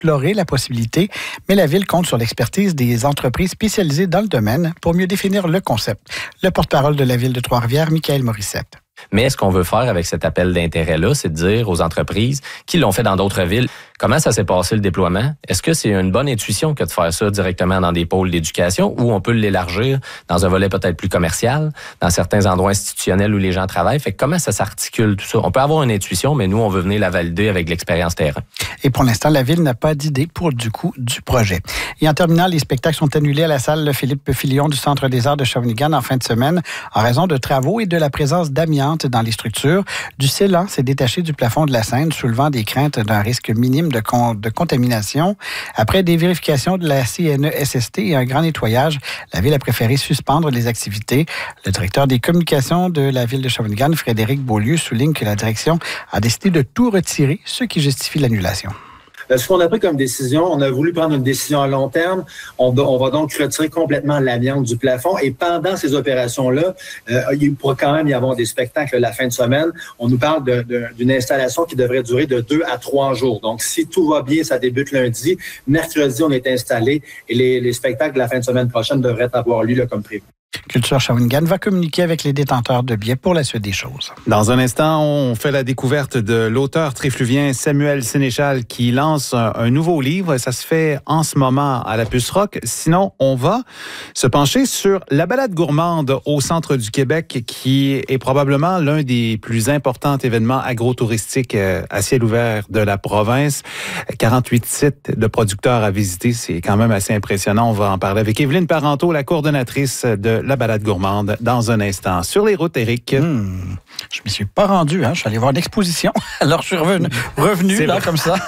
explorer la possibilité, mais la Ville compte sur l'expertise des entreprises spécialisées dans le domaine pour mieux définir le concept. Le porte-parole de la Ville de Trois-Rivières, Michaël Morissette. Mais ce qu'on veut faire avec cet appel d'intérêt-là, c'est de dire aux entreprises qui l'ont fait dans d'autres villes, comment ça s'est passé le déploiement? Est-ce que c'est une bonne intuition que de faire ça directement dans des pôles d'éducation ou on peut l'élargir dans un volet peut-être plus commercial, dans certains endroits institutionnels où les gens travaillent? Fait que comment ça s'articule tout ça? On peut avoir une intuition, mais nous, on veut venir la valider avec l'expérience terrain. Et pour l'instant, la Ville n'a pas d'idée pour du coût du projet. Et en terminant, les spectacles sont annulés à la salle Philippe Filion du Centre des arts de Shawinigan en fin de semaine en raison de travaux et de la présence d'amiante dans les structures. Du scellant s'est détaché du plafond de la scène, soulevant des craintes d'un risque minime de contamination. Après des vérifications de la CNESST et un grand nettoyage, la Ville a préféré suspendre les activités. Le directeur des communications de la Ville de Shawinigan, Frédéric Beaulieu, souligne que la direction a décidé de tout retirer, ce qui justifie l'annulation. Ce qu'on a pris comme décision, on a voulu prendre une décision à long terme. On va donc retirer complètement l'amiante du plafond. Et pendant ces opérations-là, il pourra quand même y avoir des spectacles la fin de semaine. On nous parle d'une installation qui devrait durer de 2 à 3 jours. Donc, si tout va bien, ça débute lundi. Mercredi, on est installé et les spectacles de la fin de semaine prochaine devraient avoir lieu là, comme prévu. Culture Shawinigan va communiquer avec les détenteurs de billets pour la suite des choses. Dans un instant, on fait la découverte de l'auteur tréfluvien Samuel Sénéchal qui lance un nouveau livre. Ça se fait en ce moment à la Puce Rock. Sinon, on va se pencher sur la balade gourmande au centre du Québec qui est probablement l'un des plus importants événements agrotouristiques à ciel ouvert de la province. 48 sites de producteurs à visiter, c'est quand même assez impressionnant. On va en parler avec Évelyne Parenteau, la coordonnatrice de la balade gourmande, dans un instant. Sur les routes, Éric. Je m'y suis pas rendu, hein. Je suis allé voir l'exposition. Alors, je suis revenu là, comme ça.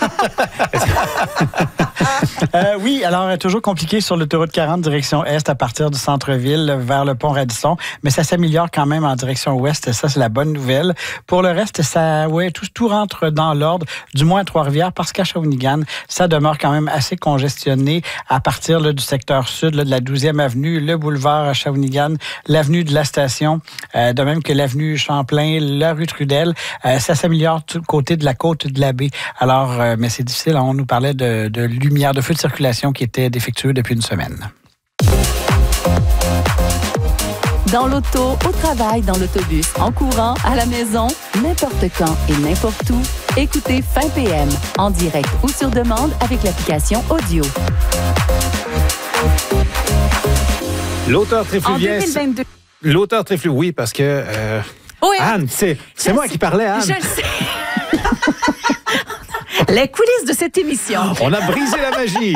Oui, alors, toujours compliqué sur l'autoroute 40, direction Est, à partir du centre-ville vers le pont Radisson. Mais ça s'améliore quand même en direction Ouest. Ça, c'est la bonne nouvelle. Pour le reste, tout rentre dans l'ordre, du moins à Trois-Rivières, parce qu'à Shawinigan, ça demeure quand même assez congestionné à partir là, du secteur sud, là, de la 12e avenue, le boulevard à Shawinigan, l'avenue de la Station, de même que l'avenue Champlain, la rue Trudel. Ça s'améliore du côté de la côte de la baie. Alors, mais c'est difficile. On nous parlait de lumière, de feu de circulation qui était défectueux depuis une semaine. Dans l'auto, au travail, dans l'autobus, en courant, à la maison, n'importe quand et n'importe où, écoutez Fin PM, en direct ou sur demande avec l'application Audio. L'auteur tréfluvien. En 2022. L'auteur tréfluvien, oui, parce que... Oui, Anne, c'est moi qui parlais, Anne. Je le sais. Les coulisses de cette émission. On a brisé la magie.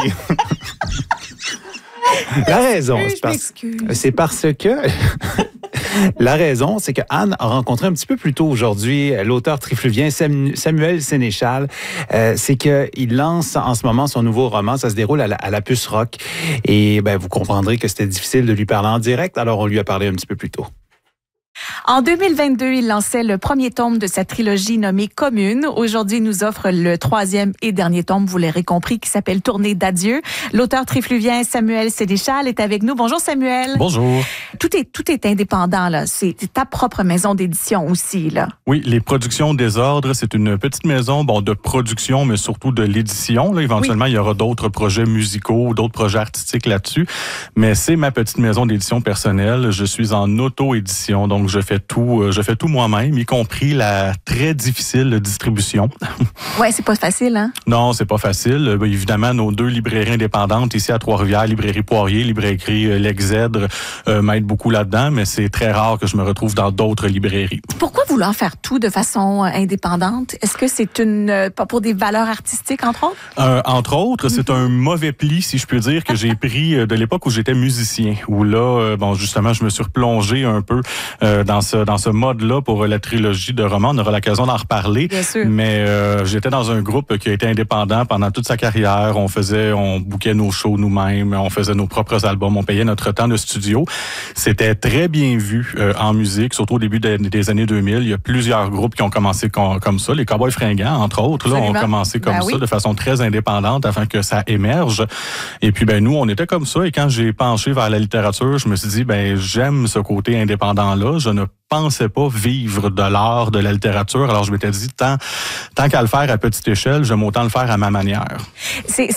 La raison, c'est parce que... La raison, c'est que Anne a rencontré un petit peu plus tôt aujourd'hui l'auteur tréfluvien Samuel Sénéchal. C'est qu'il lance en ce moment son nouveau roman. Ça se déroule à la Puce Rock. Et vous comprendrez que c'était difficile de lui parler en direct, alors on lui a parlé un petit peu plus tôt. En 2022, il lançait le premier tome de sa trilogie nommée Commune. Aujourd'hui, il nous offre le 3e et dernier tome, vous l'aurez compris, qui s'appelle Tournée d'adieu. L'auteur tréfluvien Samuel Sénéchal est avec nous. Bonjour Samuel. Bonjour. Tout est indépendant, là. C'est ta propre maison d'édition aussi, là. Oui, les Productions Désordre, c'est une petite maison de production, mais surtout de l'édition. Là, éventuellement, il y aura d'autres projets musicaux, d'autres projets artistiques là-dessus. Mais c'est ma petite maison d'édition personnelle. Je suis en auto-édition, donc je fais tout moi-même, y compris la très difficile distribution. Ouais, c'est pas facile, hein? Non, c'est pas facile. Évidemment, nos 2 librairies indépendantes ici à Trois-Rivières, Librairie Poirier, Librairie L'Exèdre, m'aident beaucoup là-dedans, mais c'est très rare que je me retrouve dans d'autres librairies. Pourquoi vouloir faire tout de façon indépendante? Est-ce que c'est pour des valeurs artistiques, entre autres? Entre autres, c'est un mauvais pli, si je peux dire, que j'ai pris de l'époque où j'étais musicien, où là, justement, je me suis replongé un peu dans ce mode-là pour la trilogie de romans. On aura l'occasion d'en reparler. Bien sûr. Mais j'étais dans un groupe qui a été indépendant pendant toute sa carrière. On bookait nos shows nous-mêmes, on faisait nos propres albums, on payait notre temps de studio. C'était très bien vu en musique, surtout au début des années 2000. Il y a plusieurs groupes qui ont commencé comme ça. Les Cowboys Fringants, entre autres, là, ont commencé comme ça, de façon très indépendante afin que ça émerge. Et puis, nous, on était comme ça. Et quand j'ai penché vers la littérature, je me suis dit, j'aime ce côté indépendant-là. Je ne pensais pas vivre de l'art, de la littérature. Alors, je m'étais dit, tant qu'à le faire à petite échelle, j'aime autant le faire à ma manière.